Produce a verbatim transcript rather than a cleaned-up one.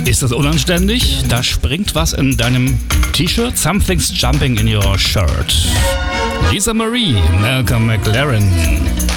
Ist das unanständig? Da springt was in deinem T-Shirt. Something's jumping in your shirt. Lisa Marie, Malcolm McLaren.